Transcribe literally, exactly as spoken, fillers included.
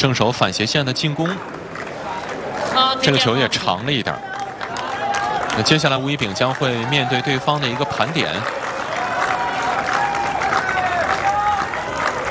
正手反斜线的进攻，这个球也长了一点。那接下来吴一丙将会面对对方的一个盘点。